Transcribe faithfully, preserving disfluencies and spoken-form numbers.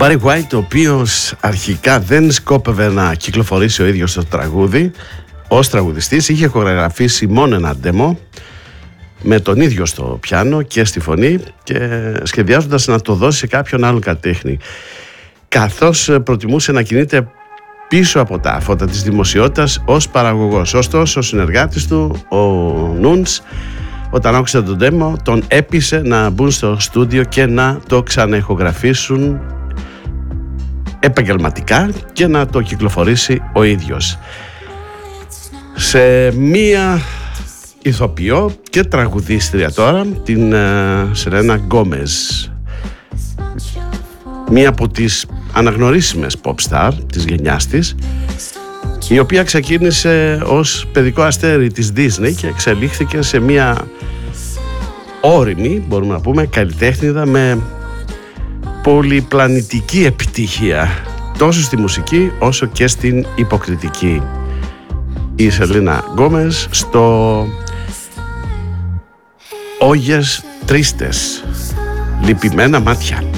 Barry White, ο οποίος αρχικά δεν σκόπευε να κυκλοφορήσει ο ίδιος το τραγούδι ως τραγουδιστής, είχε χορηγραφήσει μόνο ένα demo με τον ίδιο στο πιάνο και στη φωνή και σχεδιάζοντας να το δώσει σε κάποιον άλλον κατέχνη, καθώς προτιμούσε να κινείται πίσω από τα φώτα της δημοσιότητας ως παραγωγός. Ωστόσο, ο συνεργάτης του, ο Νούνς, όταν άκουσε τον demo, τον έπεισε να μπουν στο στούντιο και να το ξαναεχογραφήσουν επαγγελματικά και να το κυκλοφορήσει ο ίδιος. Σε μία ηθοποιό και τραγουδίστρια τώρα, την Σελένα Γκόμες, μία από τις αναγνωρίσιμες pop star της γενιάς της, η οποία ξεκίνησε ως παιδικό αστέρι της Disney και εξελίχθηκε σε μία όριμη, μπορούμε να πούμε, καλλιτέχνηδα με πολυπλανητική επιτυχία τόσο στη μουσική όσο και στην υποκριτική. Η Σελένα Γκόμες στο Όγιες Τρίστες, λυπημένα μάτια.